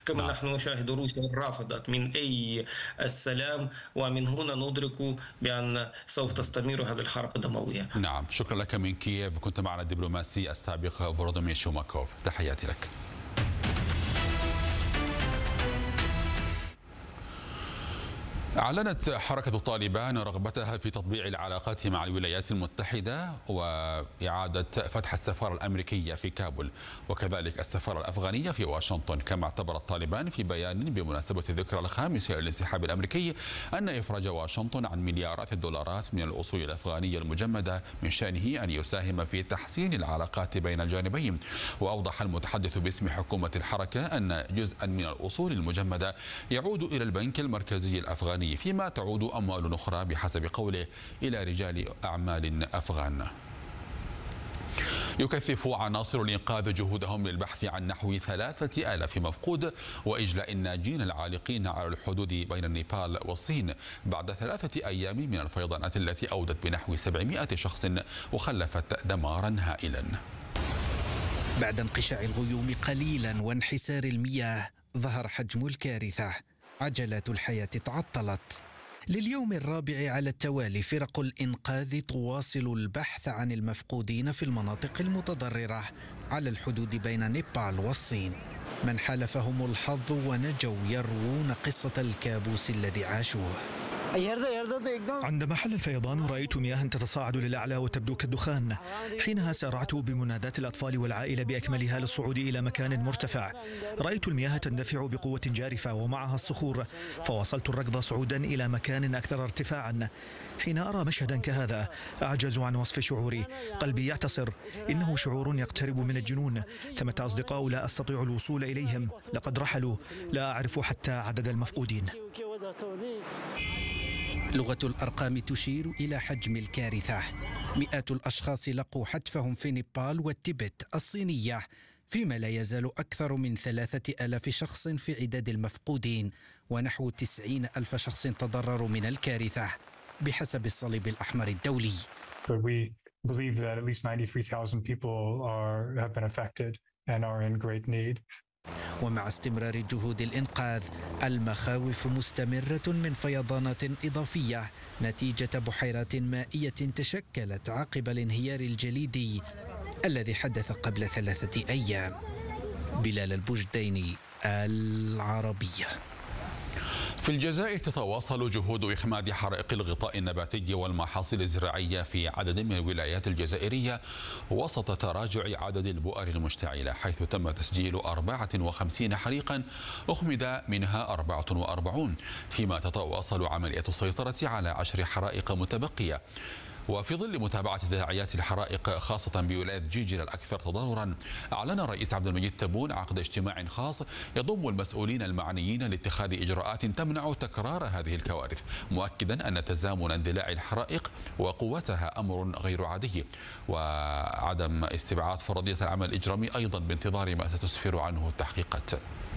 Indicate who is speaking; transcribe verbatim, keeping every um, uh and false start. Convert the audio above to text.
Speaker 1: كما
Speaker 2: نعم.
Speaker 1: نحن نشاهد روسيا رافضت من أي السلام، ومن هنا ندرك بأن سوف تستمر هذه الحرب الدموية.
Speaker 2: نعم، شكرا لك من كييف. كنت معنا الدبلوماسي السابق فولودومير شوماكوف، تحياتي لك. أعلنت حركة طالبان رغبتها في تطبيع العلاقات مع الولايات المتحدة وإعادة فتح السفارة الأمريكية في كابول وكذلك السفارة الأفغانية في واشنطن. كما اعتبرت طالبان في بيان بمناسبة الذكرى الخامسة للانسحاب الأمريكي أن إفراج واشنطن عن مليارات الدولارات من الأصول الأفغانية المجمدة من شأنه أن يساهم في تحسين العلاقات بين الجانبين. وأوضح المتحدث باسم حكومة الحركة أن جزءا من الأصول المجمدة يعود إلى البنك المركزي الأفغاني، فيما تعود أموال أخرى بحسب قوله إلى رجال أعمال أفغان. يكثف عناصر الإنقاذ جهودهم للبحث عن نحو ثلاثة آلاف مفقود وإجلاء الناجين العالقين على الحدود بين النيبال والصين بعد ثلاثة أيام من الفيضانات التي أودت بنحو سبعمائة شخص وخلفت دمارا هائلا.
Speaker 3: بعد انقشاع الغيوم قليلا وانحسار المياه ظهر حجم الكارثة. عجلات الحياة تعطلت. لليوم الرابع على التوالي فرق الإنقاذ تواصل البحث عن المفقودين في المناطق المتضررة على الحدود بين نيبال والصين. من حالفهم الحظ ونجوا يروون قصة الكابوس الذي عاشوه.
Speaker 4: عندما حل الفيضان رأيت مياه تتصاعد للأعلى وتبدو كالدخان. حينها سارعت بمناداة الأطفال والعائلة بأكملها للصعود إلى مكان مرتفع. رأيت المياه تندفع بقوة جارفة ومعها الصخور، فواصلت الركض صعودا إلى مكان أكثر ارتفاعا. حين أرى مشهدا كهذا أعجز عن وصف شعوري. قلبي يعتصر. إنه شعور يقترب من الجنون. ثمة أصدقاء لا أستطيع الوصول إليهم، لقد رحلوا، لا أعرف حتى عدد المفقودين.
Speaker 3: لغة الأرقام تشير إلى حجم الكارثة. مئات الأشخاص لقوا حتفهم في نيبال والتبت الصينية، فيما لا يزال أكثر من ثلاثة آلاف شخص في عداد المفقودين، ونحو تسعين ألف شخص تضرروا من الكارثة بحسب الصليب الأحمر الدولي.
Speaker 5: believe that at least ninety-three thousand people are have been affected and are in great need.
Speaker 3: ومع استمرار جهود الإنقاذ المخاوف مستمرة من فيضانات إضافية نتيجة بحيرات مائية تشكلت عقب الانهيار الجليدي الذي حدث قبل ثلاثة أيام. بلال البجديني، العربية.
Speaker 2: في الجزائر تتواصل جهود إخماد حرائق الغطاء النباتي والمحاصيل الزراعية في عدد من الولايات الجزائرية وسط تراجع عدد البؤر المشتعلة، حيث تم تسجيل أربعة وخمسين حريقا أخمد منها أربعة وأربعين، فيما تتواصل عملية السيطرة على عشر حرائق متبقية. وفي ظل متابعة تداعيات الحرائق خاصة بولاية جيجل الأكثر تضررا، أعلن الرئيس عبد المجيد تبون عقد اجتماع خاص يضم المسؤولين المعنيين لاتخاذ إجراءات تمنع تكرار هذه الكوارث، مؤكدا أن تزامن اندلاع الحرائق وقوتها أمر غير عادي، وعدم استبعاد فرضية العمل الإجرامي أيضا بانتظار ما ستسفر عنه التحقيقات.